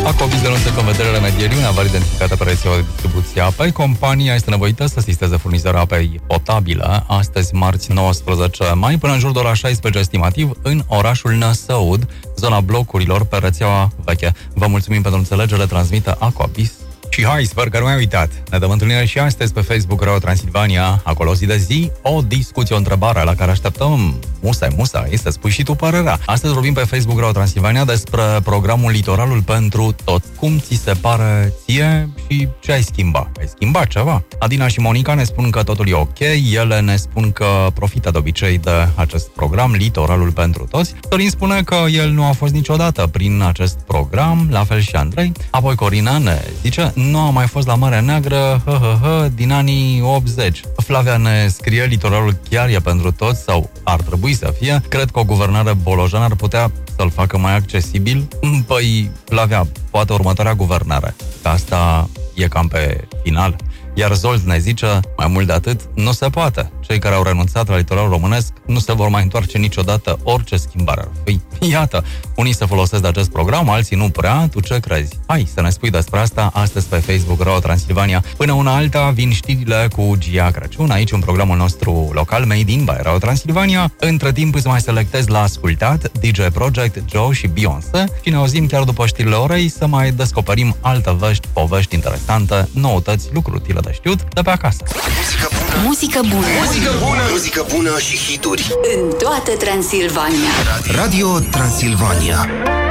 Acobiz denunță că în vedere remedierii unei avari identificate pe rețeaua de distribuție a apei, compania este nevoită să asisteze furnizarea apei potabile astăzi, marți 19 mai, până în jur de ora 16 estimativ, în orașul Năsăud, zona blocurilor pe rețeaua veche. Vă mulțumim pentru înțelegere, transmită Acobiz. Și hai, sper că nu ai uitat. Ne dăm întâlnire și astăzi pe Facebook Radio Transilvania, acolo zi de zi, o discuție, o întrebare la care așteptăm musai, să spui și tu părerea. Astăzi vorbim pe Facebook Radio Transilvania despre programul Litoralul pentru toți. Cum ți se pare ție și ce ai schimba? Ai schimbat ceva? Adina și Monica ne spun că totul e ok, ele ne spun că profită de obicei de acest program, Litoralul pentru toți. Sorin spune că el nu a fost niciodată prin acest program, la fel și Andrei. Apoi Corina ne zice: nu a mai fost la Marea Neagră, din anii 80. Flavia ne scrie: Litoralul chiar e pentru toți sau ar trebui să fie? Cred că o guvernare bolojană ar putea să-l facă mai accesibil. Păi, Flavia, poate următoarea guvernare. Că asta e cam pe final. Iar Zolt ne zice: mai mult de atât, nu se poate. Cei care au renunțat la litoralul românesc nu se vor mai întoarce niciodată, orice schimbare ar fi. Iată, unii se folosesc de acest program, alții nu prea. Tu ce crezi? Hai să ne spui despre asta astăzi pe Facebook Radio Transilvania. Până una alta vin știrile cu Gia Crăciun, aici în programul nostru local Made in by Radio Transilvania. Între timp îți mai selectez la ascultat DJ Project, Joe și Beyoncé și ne auzim chiar după știrile orei să mai descoperim alte vești, povești interesante, noutăți, lucruri utile de știut de pe acasă. Muzică bună. Muzică bună și hituri în toată Transilvania. Radio Transilvania.